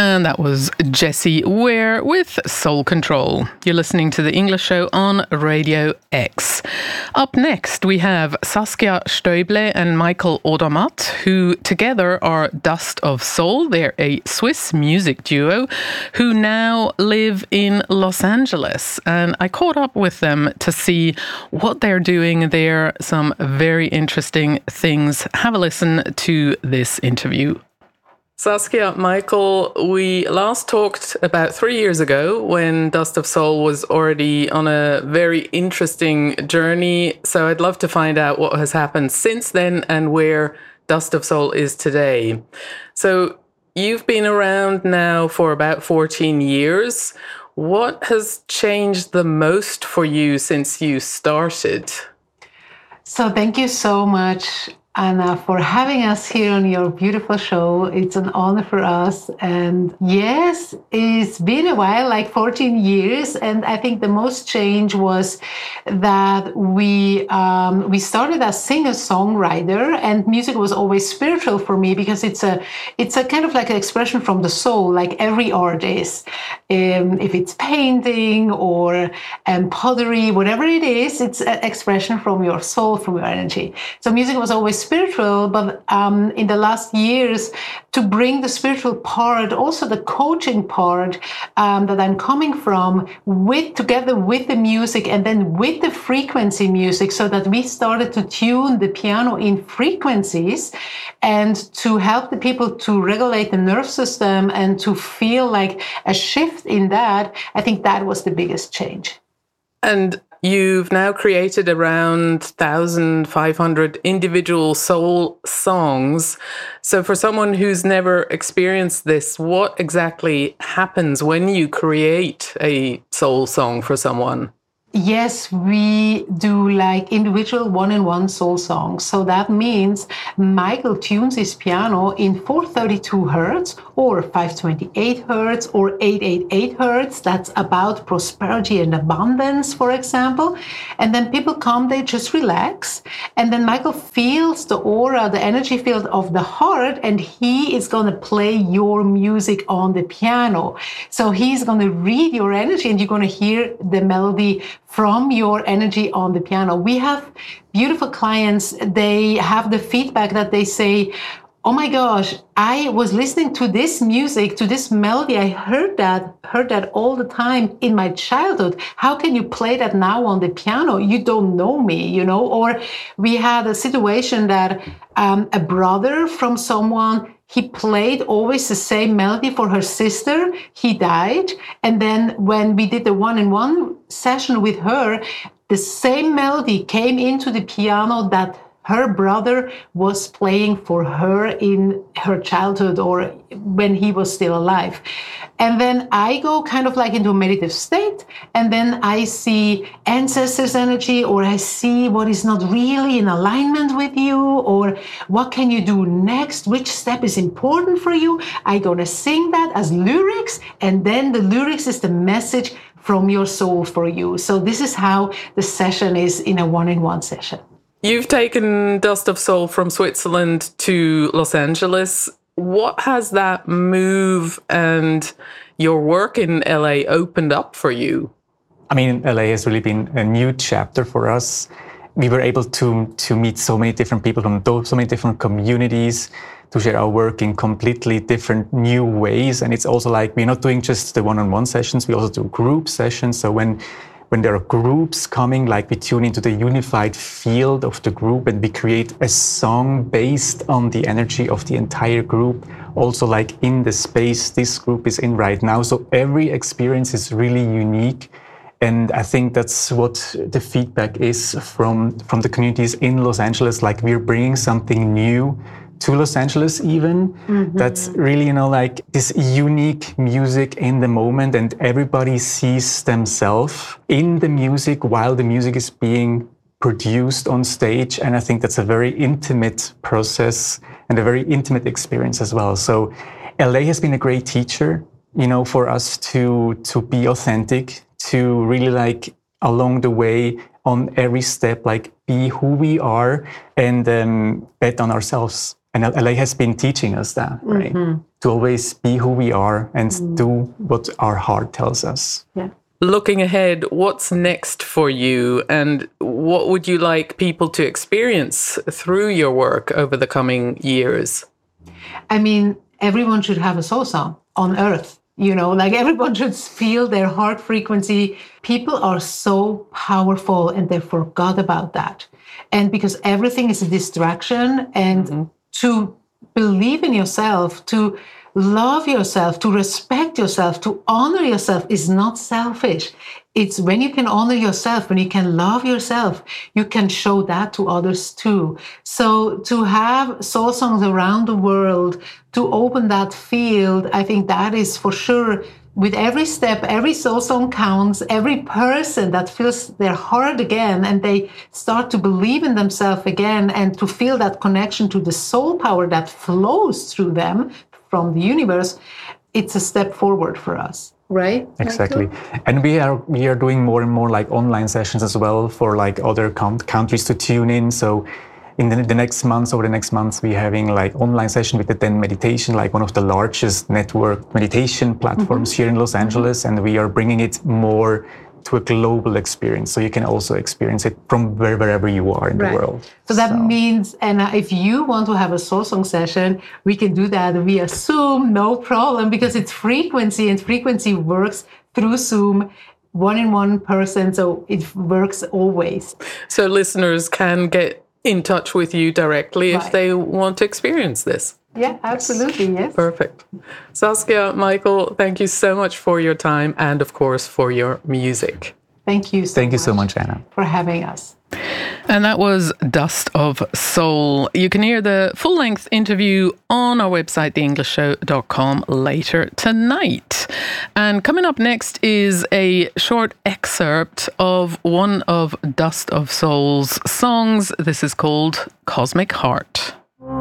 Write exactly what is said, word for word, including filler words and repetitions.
And that was Jessie Ware with Soul Control. You're listening to The English Show on Radio X. Up next, we have Saskia Stäuble and Michael Odermatt, who together are Dust of Soul. They're a Swiss music duo who now live in Los Angeles. And I caught up with them to see what they're doing there. Some very interesting things. Have a listen to this interview. Saskia, Michael, we last talked about three years ago when Dust of Soul was already on a very interesting journey. So I'd love to find out what has happened since then and where Dust of Soul is today. So you've been around now for about fourteen years. What has changed the most for you since you started? So thank you so much, Anna, for having us here on your beautiful show. It's an honor for us. And yes, it's been a while, like fourteen years. And I think the most change was that we um, we started as singer-songwriter, and music was always spiritual for me because it's a it's a kind of like an expression from the soul, like every art is. Um, if it's painting or um, pottery, whatever it is, it's an expression from your soul, from your energy. So music was always spiritual, but um, in the last years, to bring the spiritual part, also the coaching part um, that I'm coming from, with together with the music and then with the frequency music, so that we started to tune the piano in frequencies and to help the people to regulate the nerve system and to feel like a shift in that. I think that was the biggest change. And you've now created around one thousand five hundred individual soul songs. So for someone who's never experienced this, what exactly happens when you create a soul song for someone? Yes, we do like individual one-on-one soul songs. So that means Michael tunes his piano in four thirty-two hertz or five twenty-eight hertz or eight eighty-eight hertz. That's about prosperity and abundance, for example. And then people come, they just relax. And then Michael feels the aura, the energy field of the heart, and he is going to play your music on the piano. So he's going to read your energy and you're going to hear the melody from your energy on the piano. We have beautiful clients. They have the feedback that they say, oh my gosh, I was listening to this music, to this melody. I heard that, heard that all the time in my childhood. How can you play that now on the piano? You don't know me, you know? Or we had a situation that um, a brother from someone, he played always the same melody for her sister. He died. And then when we did the one-on-one session with her, the same melody came into the piano that her brother was playing for her in her childhood or when he was still alive. And then I go kind of like into a meditative state, and then I see ancestors' energy, or I see what is not really in alignment with you, or what can you do next? Which step is important for you? I'm gonna sing that as lyrics, and then the lyrics is the message from your soul for you. So this is how the session is in a one-on-one session. You've taken Dust of Soul from Switzerland to Los Angeles. What has that move and your work in L A opened up for you? I mean, L A has really been a new chapter for us. We were able to, to meet so many different people from so many different communities, to share our work in completely different new ways. And it's also like, we're not doing just the one-on-one sessions, we also do group sessions. So when When there are groups coming, like we tune into the unified field of the group and we create a song based on the energy of the entire group, also like in the space this group is in right now. So every experience is really unique. And I think that's what the feedback is from, from the communities in Los Angeles, like we're bringing something new to Los Angeles even, mm-hmm. That's really, you know, like this unique music in the moment, and everybody sees themselves in the music while the music is being produced on stage. And I think that's a very intimate process and a very intimate experience as well. So L A has been a great teacher, you know, for us to, to be authentic, to really like along the way on every step, like be who we are and um, bet on ourselves. And L A has been teaching us that, right? Mm-hmm. to always be who we are and mm. do what our heart tells us. Yeah. Looking ahead, what's next for you, and what would you like people to experience through your work over the coming years? I mean, everyone should have a soul song on earth. You know, like everyone should feel their heart frequency. People are so powerful and they forgot about that. And because everything is a distraction, and mm-hmm. to believe in yourself, to love yourself, to respect yourself, to honor yourself is not selfish. It's when you can honor yourself, when you can love yourself, you can show that to others too. So to have soul songs around the world, to open that field, I think that is for sure. With every step, every soul song counts. Every person that feels their heart again and they start to believe in themselves again and to feel that connection to the soul power that flows through them from the universe, it's a step forward for us, right? Exactly. And we are we are doing more and more like online sessions as well for like other com- countries to tune in. So in the, the next months, over the next months, we're having like online session with the Then Meditation, like one of the largest network meditation platforms mm-hmm. here in Los Angeles. Mm-hmm. And we are bringing it more to a global experience. So you can also experience it from where, wherever you are in right. the world. So that so. means, and if you want to have a soul song session, we can do that via Zoom, no problem, because it's frequency, and frequency works through Zoom, one in one person. So it works always. So listeners can get in touch with you directly right. if they want to experience this. Yeah, absolutely, yes. Perfect. Saskia, Michael, thank you so much for your time and, of course, for your music. Thank you so Thank much you so much, Anna. for having us. And that was Dust of Soul. You can hear the full-length interview on our website, the english show dot com, later tonight. And coming up next is a short excerpt of one of Dust of Soul's songs. This is called Cosmic Heart.